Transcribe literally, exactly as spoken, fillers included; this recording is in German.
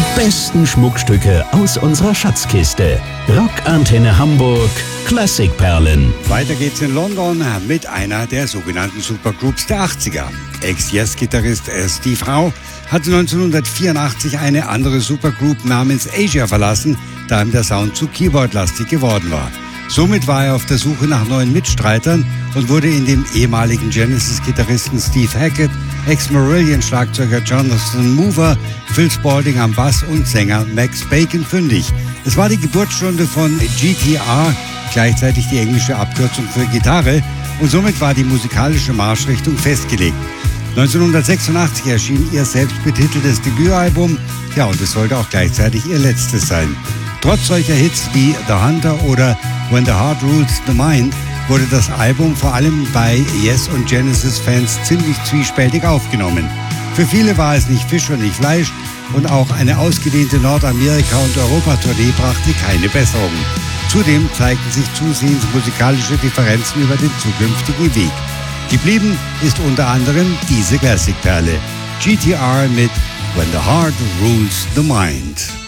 besten Schmuckstücke aus unserer Schatzkiste. Rockantenne Hamburg Klassikperlen. Weiter geht's in London mit einer der sogenannten Supergroups der achtziger. Ex-Yes-Gitarrist Steve Howe hatte neunzehnhundertvierundachtzig eine andere Supergroup namens Asia verlassen, da ihm der Sound zu keyboardlastig geworden war. Somit war er auf der Suche nach neuen Mitstreitern und wurde in dem ehemaligen Genesis-Gitarristen Steve Hackett, Ex-Marillion-Schlagzeuger Jonathan Mover, Phil Spalding am Bass und Sänger Max Bacon fündig. Es war die Geburtsstunde von G T R, gleichzeitig die englische Abkürzung für Gitarre, und somit war die musikalische Marschrichtung festgelegt. neunzehnhundertsechsundachtzig erschien ihr selbstbetiteltes Debütalbum, ja, und es sollte auch gleichzeitig ihr letztes sein. Trotz solcher Hits wie The Hunter oder When the Heart Rules the Mind wurde das Album vor allem bei Yes- und Genesis-Fans ziemlich zwiespältig aufgenommen. Für viele war es nicht Fisch und nicht Fleisch, und auch eine ausgedehnte Nordamerika- und Europatournee brachte keine Besserung. Zudem zeigten sich zusehends musikalische Differenzen über den zukünftigen Weg. Geblieben ist unter anderem diese Klassikperle, G T R mit When the Heart Rules the Mind.